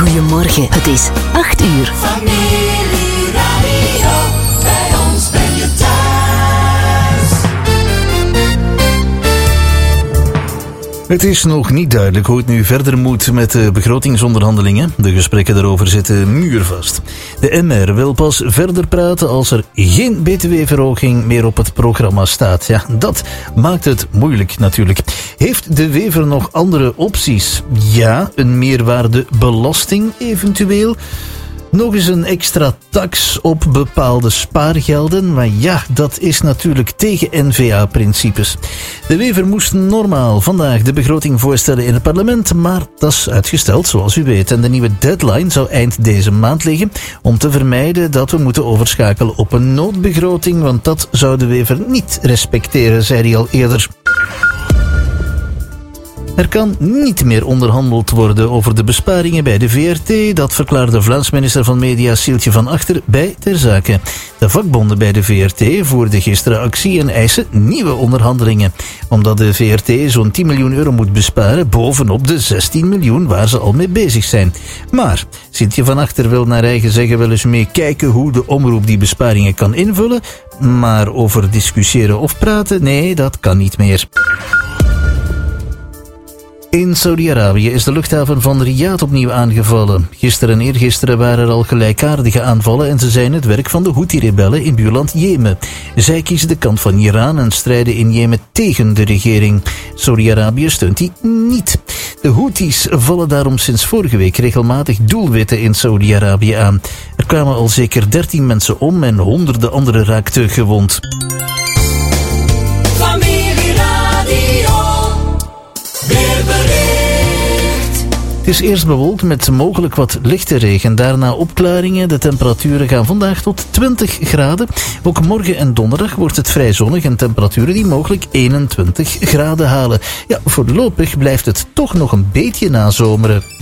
Goedemorgen, het is 8 uur. Familieradio, bij ons ben je thuis. Het is nog niet duidelijk hoe het nu verder moet met de begrotingsonderhandelingen. De gesprekken daarover zitten muurvast. De MR wil pas verder praten als er geen btw-verhoging meer op het programma staat. Ja, dat maakt het moeilijk natuurlijk. Heeft de Wever nog andere opties? Ja, een meerwaardebelasting eventueel. Nog eens een extra tax op bepaalde spaargelden. Maar ja, dat is natuurlijk tegen N-VA-principes. De Wever moest normaal vandaag de begroting voorstellen in het parlement, maar dat is uitgesteld, zoals u weet. En de nieuwe deadline zou eind deze maand liggen om te vermijden dat we moeten overschakelen op een noodbegroting, want dat zou de Wever niet respecteren, zei hij al eerder. Er kan niet meer onderhandeld worden over de besparingen bij de VRT. Dat verklaarde Vlaams minister van Media Sieltje van Achter bij Ter Zake. De vakbonden bij de VRT voerden gisteren actie en eisen nieuwe onderhandelingen. Omdat de VRT zo'n 10 miljoen euro moet besparen bovenop de 16 miljoen waar ze al mee bezig zijn. Maar Sieltje van Achter wil naar eigen zeggen wel eens mee kijken hoe de omroep die besparingen kan invullen. Maar over discussiëren of praten, nee, dat kan niet meer. In Saudi-Arabië is de luchthaven van Riyadh opnieuw aangevallen. Gisteren en eergisteren waren er al gelijkaardige aanvallen en ze zijn het werk van de Houthi-rebellen in buurland Jemen. Zij kiezen de kant van Iran en strijden in Jemen tegen de regering. Saudi-Arabië steunt die niet. De Houthis vallen daarom sinds vorige week regelmatig doelwitten in Saudi-Arabië aan. Er kwamen al zeker 13 mensen om en honderden anderen raakten gewond. Het is eerst bewolkt met mogelijk wat lichte regen. Daarna opklaringen. De temperaturen gaan vandaag tot 20 graden. Ook morgen en donderdag wordt het vrij zonnig en temperaturen die mogelijk 21 graden halen. Ja, voorlopig blijft het toch nog een beetje nazomeren.